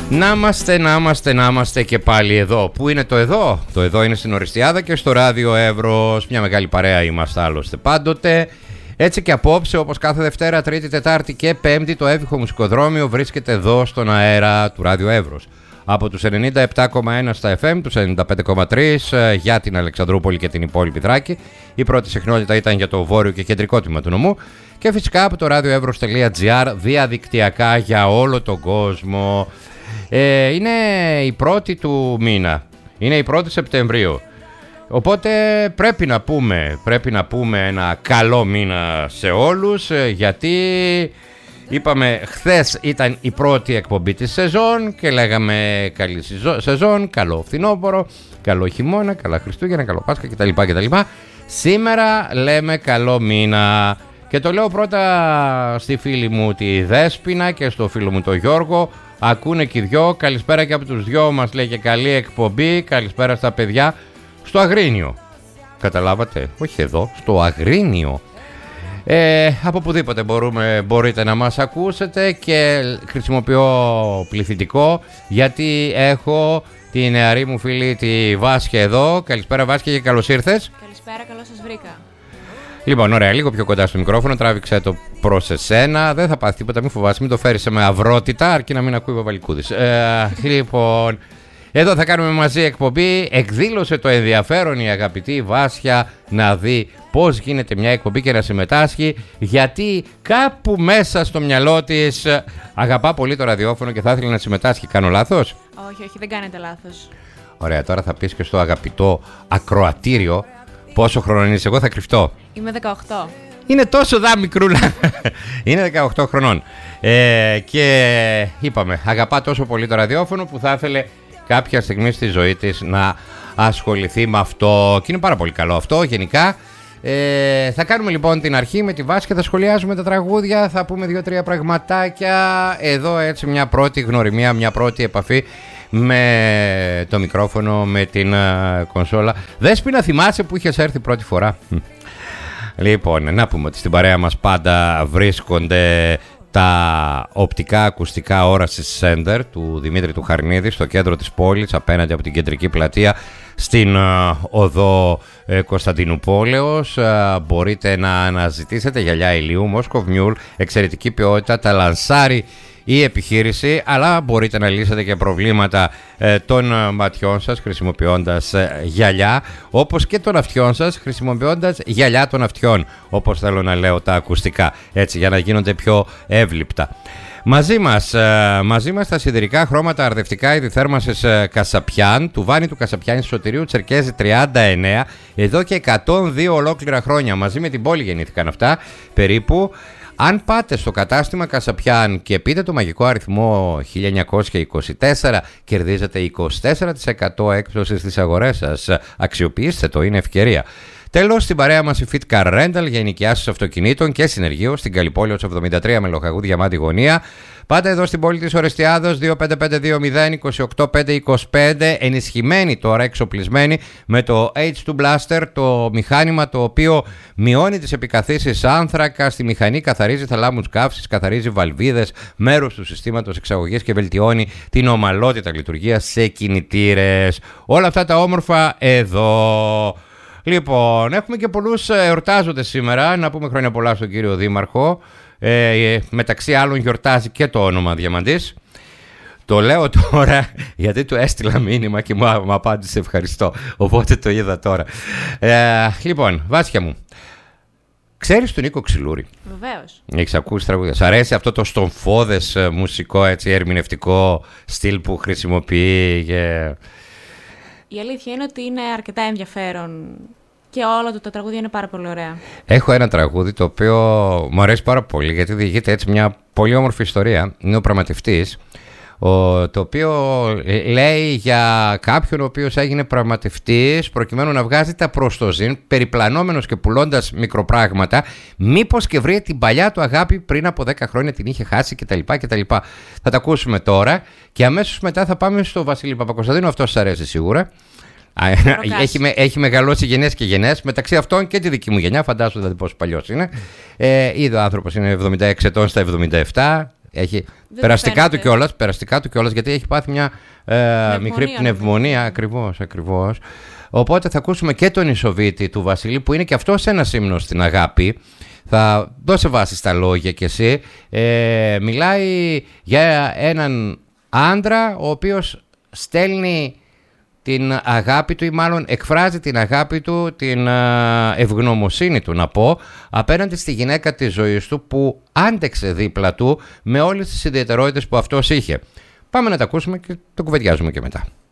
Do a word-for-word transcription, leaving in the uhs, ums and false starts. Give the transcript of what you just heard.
Να είμαστε, να είμαστε, να είμαστε και πάλι εδώ. Πού είναι το εδώ? Το εδώ είναι στην Οριστιάδα και στο Ράδιο Εύρος. Μια μεγάλη παρέα είμαστε άλλωστε πάντοτε. Έτσι και απόψε, όπως κάθε Δευτέρα, Τρίτη, Τετάρτη και Πέμπτη, το έβυχο μουσικοδρόμιο βρίσκεται εδώ στον αέρα του Ράδιο Εύρος. Από τους ενενήντα επτά κόμμα ένα στα εφ εμ, τους ενενήντα πέντε κόμμα τρία για την Αλεξανδρούπολη και την υπόλοιπη Θράκη. Η πρώτη συχνότητα ήταν για το βόρειο και κεντρικό τμήμα του νομού. Και φυσικά από το radioevros τελεία gr διαδικτυακά για όλο τον κόσμο. Ε, είναι η πρώτη του μήνα, είναι η πρώτη Σεπτεμβρίου. Οπότε πρέπει να πούμε, πρέπει να πούμε ένα καλό μήνα σε όλους, γιατί είπαμε χθες ήταν η πρώτη εκπομπή της σεζόν και λέγαμε καλή σεζόν, καλό φθινόπωρο, καλό χειμώνα, καλά Χριστούγεννα, καλό Πάσχα κτλ. κτλ. Σήμερα λέμε καλό μήνα και το λέω πρώτα στη φίλη μου τη Δέσποινα και στο φίλο μου τον Γιώργο. Ακούνε και οι δυο, καλησπέρα και από τους δυο μας, λέει, και καλή εκπομπή. Καλησπέρα στα παιδιά στο Αγρίνιο. Καταλάβατε, όχι εδώ, στο Αγρίνιο. Ε, από οπουδήποτε μπορούμε, μπορείτε να μας ακούσετε και χρησιμοποιώ πληθυντικό γιατί έχω τη νεαρή μου φίλη τη Βάσια εδώ. Καλησπέρα Βάσια και καλώς ήρθες. Καλησπέρα, καλώς σας βρήκα. Λοιπόν, ωραία, λίγο πιο κοντά στο μικρόφωνο, τράβηξε το προς εσένα. Δεν θα πάθει τίποτα, μην φοβάσαι, μην το φέρεις με αυρότητα, αρκεί να μην ακούει ο Βαβαλικούδης. Ε, λοιπόν, εδώ θα κάνουμε μαζί εκπομπή. Εκδήλωσε το ενδιαφέρον η αγαπητή Βάσια να δει πώς γίνεται μια εκπομπή και να συμμετάσχει, γιατί κάπου μέσα στο μυαλό της αγαπά πολύ το ραδιόφωνο και θα ήθελε να συμμετάσχει. Κάνω λάθος? Όχι, όχι, δεν κάνετε λάθος. Ωραία, τώρα θα πεις και στο αγαπητό ακροατήριο πόσο χρόνο είσαι. Εγώ θα κρυφτώ. Είμαι δεκαοκτώ. Είναι τόσο δα μικρούλα. Είναι δεκαοκτώ χρονών. Ε, και είπαμε, αγαπά τόσο πολύ το ραδιόφωνο που θα ήθελε κάποια στιγμή στη ζωή της να ασχοληθεί με αυτό. Και είναι πάρα πολύ καλό αυτό γενικά. Ε, θα κάνουμε λοιπόν την αρχή με τη βάση και θα σχολιάζουμε τα τραγούδια. Θα πούμε δύο-τρία πραγματάκια. Εδώ έτσι μια πρώτη γνωριμία, μια πρώτη επαφή με το μικρόφωνο, με την uh, κονσόλα. Δέσποινα, θυμάσαι που είχες έρθει πρώτη φορά? Λοιπόν, να πούμε ότι στην παρέα μας πάντα βρίσκονται τα οπτικά ακουστικά όρασης Center του Δημήτρη του Χαρνίδη στο κέντρο της πόλης, απέναντι από την κεντρική πλατεία στην uh, οδό uh, Κωνσταντίνου Πόλεως. Uh, μπορείτε να αναζητήσετε γυαλιά ηλίου Moscow Mule, εξαιρετική ποιότητα, τα λανσάρει η επιχείρηση, αλλά μπορείτε να λύσετε και προβλήματα ε, των ε, ματιών σας χρησιμοποιώντας ε, γυαλιά, όπως και των αυτιών σας χρησιμοποιώντας γυαλιά των αυτιών, όπως θέλω να λέω τα ακουστικά, έτσι για να γίνονται πιο εύληπτα. Μαζί μας, ε, μαζί μας τα σιδηρικά χρώματα αρδευτικά ειδηθέρμανσης ε, Κασαπιάν, του Βάνη του Κασαπιάν Σωτηρίου Τσερκέζη τριάντα εννέα, εδώ και εκατόν δύο ολόκληρα χρόνια, μαζί με την πόλη γεννήθηκαν αυτά περίπου. Αν πάτε στο κατάστημα Κασαπιάν και πείτε το μαγικό αριθμό χίλια εννιακόσια είκοσι τέσσερα, κερδίζετε είκοσι τέσσερα τοις εκατό έκπτωση στις αγορές σας. Αξιοποιήστε το, είναι ευκαιρία. Τέλος, στην παρέα μας η Fit Car Rental για ενοικιάσεις αυτοκινήτων και συνεργείο στην Καλυπόλεως εβδομήντα τρία με Λοχαγού Διαμάντη γωνία. Πάτε εδώ στην πόλη της Ορεστιάδος, δύο πέντε πέντε δύο μηδέν είκοσι οκτώ πέντε είκοσι πέντε, ενισχυμένη τώρα, εξοπλισμένη με το έιτς τού Blaster, το μηχάνημα το οποίο μειώνει τις επικαθίσεις άνθρακα στη μηχανή, καθαρίζει θαλάμους καύσης, καθαρίζει βαλβίδες, μέρος του συστήματος εξαγωγής και βελτιώνει την ομαλότητα λειτουργίας σε κινητήρες. Όλα αυτά τα όμορφα εδώ. Λοιπόν, έχουμε και πολλούς εορτάζοντες σήμερα. Να πούμε χρόνια πολλά στον κύριο Δήμαρχο. Ε, μεταξύ άλλων γιορτάζει και το όνομα Διαμαντής. Το λέω τώρα γιατί του έστειλα μήνυμα και μου, μου απάντησε ευχαριστώ. Οπότε το είδα τώρα. Ε, λοιπόν, Βάσια μου, ξέρεις τον Νίκο Ξυλούρη? Βεβαίως. Έχεις ακούσει τραγούδια? Σ' αρέσει αυτό το στομφώδες μουσικό, έτσι, ερμηνευτικό στυλ που χρησιμοποιεί? Και... Η αλήθεια είναι ότι είναι αρκετά ενδιαφέρον και όλα του τα τραγούδια είναι πάρα πολύ ωραία. Έχω ένα τραγούδι το οποίο μου αρέσει πάρα πολύ, γιατί διηγείται έτσι μια πολύ όμορφη ιστορία. Είναι ο Πραγματευτής, ο, το οποίο λέει για κάποιον ο οποίος έγινε πραγματευτής προκειμένου να βγάζει τα προς το ζήν, περιπλανόμενος και πουλώντας μικροπράγματα, μήπως και βρει την παλιά του αγάπη πριν από δέκα χρόνια την είχε χάσει κτλ. κτλ. Θα τα ακούσουμε τώρα και αμέσως μετά θα πάμε στο Βασίλη Παπακοσταντίνου. Αυτό σας αρέσει σίγουρα. Έχει, έχει μεγαλώσει γενιές και γενιές, μεταξύ αυτών και τη δική μου γενιά, φαντάζομαι δηλαδή πόσο παλιός είναι. Ε, είδε ο άνθρωπος είναι εβδομήντα έξι ετών στα εβδομήντα επτά, έχει περαστικά του κιόλας, περαστικά του κιόλας, γιατί έχει πάθει μια ε, μικρή πνευμονία, ακριβώς, ακριβώς. Οπότε θα ακούσουμε και τον Ισοβίτη του Βασιλή, που είναι και αυτός ένας ύμνος στην αγάπη. Θα δώσε βάση στα λόγια κι εσύ. Ε, μιλάει για έναν άντρα ο οποίος στέλνει την αγάπη του, ή μάλλον εκφράζει την αγάπη του, την ευγνωμοσύνη του να πω, απέναντι στη γυναίκα της ζωής του, που άντεξε δίπλα του με όλες τις ιδιαιτερότητες που αυτός είχε. Πάμε να τα ακούσουμε και το κουβεντιάζουμε και μετά.